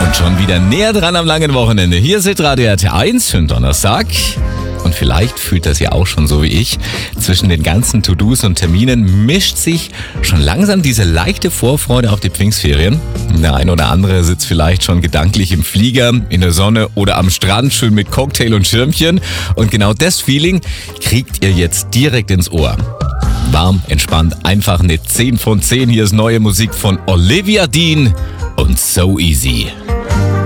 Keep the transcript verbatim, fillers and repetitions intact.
Und schon wieder näher dran am langen Wochenende. Hier ist Radio R T eins für den Donnerstag. Und vielleicht fühlt das ja auch schon so wie ich. Zwischen den ganzen To-Dos und Terminen mischt sich schon langsam diese leichte Vorfreude auf die Pfingstferien. Der ein oder andere sitzt vielleicht schon gedanklich im Flieger, in der Sonne oder am Strand, schön mit Cocktail und Schirmchen. Und genau das Feeling kriegt ihr jetzt direkt ins Ohr. Warm, entspannt, einfach eine zehn von zehn. Hier ist neue Musik von Olivia Dean und So Easy.